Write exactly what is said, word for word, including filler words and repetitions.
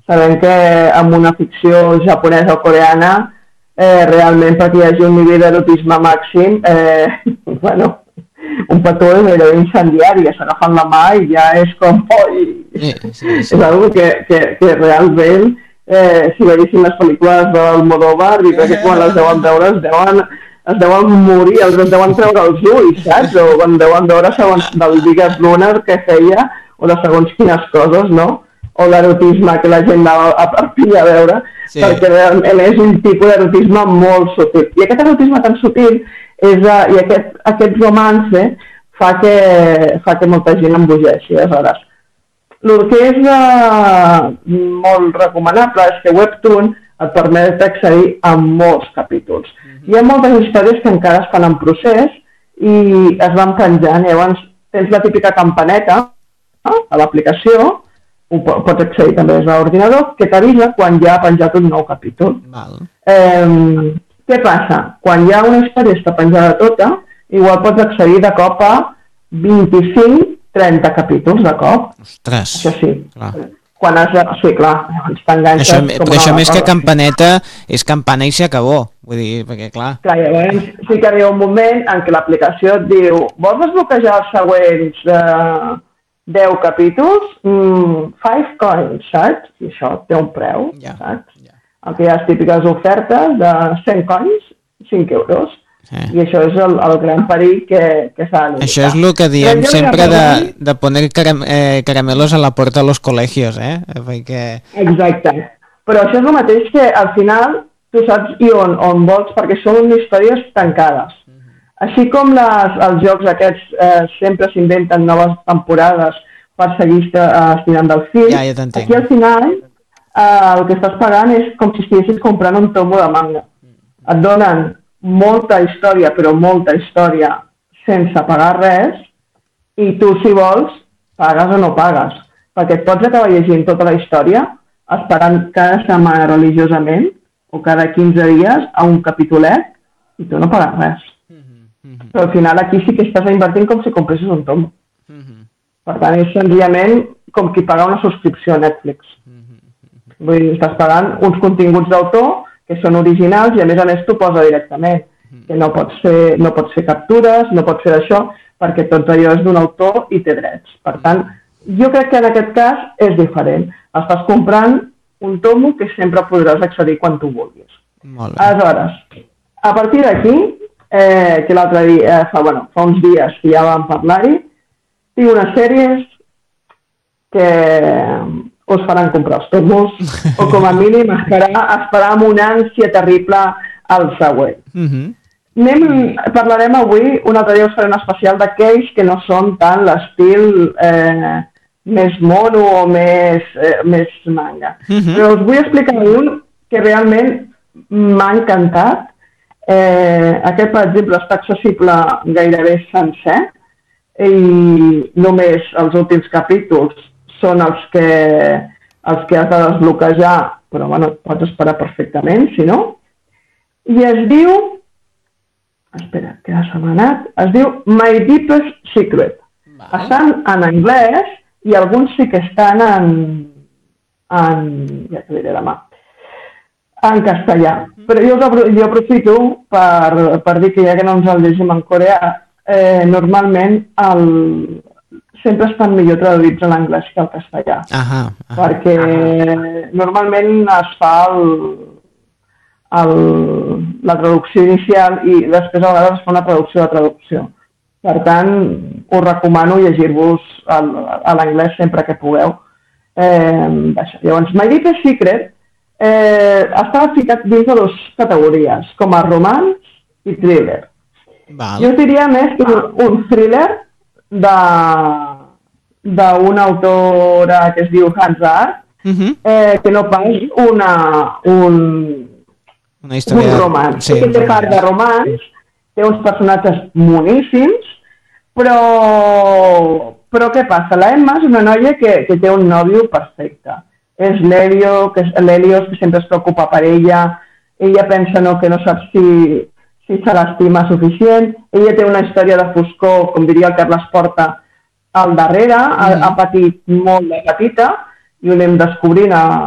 sabem que amb una ficció japonesa o coreana eh, realment perquè hi hagi un nivell d'erotisme màxim, eh, bueno, un petó és gairebé incendiari, s'agafen la mà i ja és com... Oh, sí, sí, sí. És una que, que, que realment, eh, si veiessin les pel·lícules del Modóvar, i crec que quan les deuen veure es deuen, es deuen morir, els es deuen treure els ulls, saps? O quan deuen veure segons del Biggest Lunar que feia, o de segons quines coses, no? O l'erotisme que la gent anava a Perpinyà a veure, sí. Perquè realment és un tipus d'erotisme molt sutil. I aquest erotisme tan sutil és, uh, i aquest, aquest romance fa que, fa que molta gent embogeixi, aleshores. El que és uh, molt recomanable és que Webtoon et permet accedir a molts capítols. Mm-hmm. Hi ha moltes històries que encara es fan en procés i es van penjant. Llavors tens la típica campaneta a l'aplicació, ho pots accedir també des de l'ordinador, que t'avisa quan ja ha penjat un nou capítol. Val. Eh, què passa? Quan hi ha una història està penjada tota, igual pots accedir de cop a vint-i-cinc trenta capítols de cop. Ostres! Això sí. Clar. Quan has de... Sí, clar, llavors t'enganxes... Això, però això més que campaneta és campana i s'acabó. Vull dir, perquè clar... Clar, llavors sí que arriba un moment en què l'aplicació et diu vols desbloquejar els següents... Eh, deu capítols, mm, five coins, saps? I això té un preu, yeah, saps? Yeah. Aquí hi ha les típiques ofertes de cent coins, cinc euros. Sí. I això és el, el gran perill que, que s'ha de limitar. Això és el que diem sempre de, de poner caram, eh, caramelos a la porta de los colegios, eh? Perquè... Exacte. Però això és el mateix que al final tu saps i on, on vols, perquè són històries tancades. Així com les, els jocs aquests eh, sempre s'inventen noves temporades per seguir eh, estirant del fil, ja, ja aquí al final eh, el que estàs pagant és com si estiguessis comprant un tomo de manga. Et donen molta història, però molta història sense pagar res, i tu, si vols, pagues o no pagues. Perquè et pots acabar llegint tota la història esperant cada setmana religiosament o cada quinze dies a un capítolet i tu no pagues res. Mm-hmm. Però al final aquí sí que estàs invertint com si compressis un tom. Mm-hmm. Per tant, és senzillament com qui paga una subscripció a Netflix. Mm-hmm. Vull dir, estàs pagant uns continguts d'autor que són originals i a més a més t'ho posa directament. Mm-hmm. Que no pots fer, no pots fer captures, no pots fer això, perquè tot allò és d'un autor i té drets. Per tant, jo crec que en aquest cas és diferent. Estàs comprant un tomo que sempre podràs accedir quan tu vulguis. Molt bé. Aleshores, a partir d'aquí, Eh, que l'altre dia, eh, fa, bueno, fa uns dies que ja vam parlar-hi, tinc unes sèries que us faran comprar els tomos o com a mínim esperar, esperar amb una ànsia terrible al següent. Mm-hmm. Anem, parlarem avui, un altre dia us faré un especial d'aquells que no són tant l'estil eh, més mono o més, eh, més manga. Mm-hmm. Però us vull explicar un que realment m'ha encantat. Eh, aquest, per exemple, està accessible gairebé sencer i només els últims capítols són els que, els que has de desbloquejar, però bueno, pots esperar perfectament, si no. I es diu, espera, que ja s'ha anat, es diu My Deepest Secret. Vale. Estan en anglès i alguns sí que estan en, en ja t'ho diré demà, en castellà. Però jo, jo aprofito per, per dir que ja que no ens el llegim en coreà, eh, normalment el, sempre estan millor traduïts a l'anglès que al castellà. Ahà, ahà, perquè ahà. Normalment es fa el, el, la traducció inicial i després a vegades es fa una traducció de traducció. Per tant, us recomano llegir-vos a l'anglès sempre que pugueu. Eh, llavors, My Deepest Secret Eh, estava ficat dins de dues categories, com a romans i thriller. Val. Jo diria més un, un thriller d'una autora que es diu Hans Art, uh-huh. eh, que no pas una, un, una història... un romans. Sí, que té part de romans, té uns personatges moníssims, però, però què passa? La Emma és una noia que, que té un nòvio perfecte. És l'Helios, que, que sempre es preocupa per ella, ella pensa no, que no sap si, si se l'estima suficient, ella té una història de foscor, com diria el Carles Porta, al darrere, mm. ha, ha patit molt de petita, i ho anem descobrint a,